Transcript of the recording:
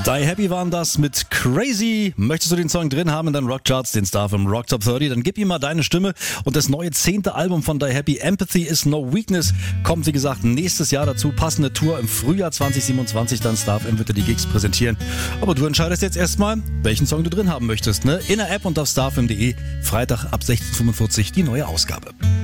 Die Happy waren das mit Crazy. Möchtest du den Song drin haben in deinen Rockcharts, den Star vom Rock Top 30, dann gib ihm mal deine Stimme. Und das neue 10. Album von Die Happy, Empathy is No Weakness, kommt wie gesagt nächstes Jahr dazu. Passende Tour im Frühjahr 2027, dann Star FM wird dir die Gigs präsentieren. Aber du entscheidest jetzt erstmal, welchen Song du drin haben möchtest. Ne? In der App und auf starfm.de, Freitag ab 16:45 die neue Ausgabe.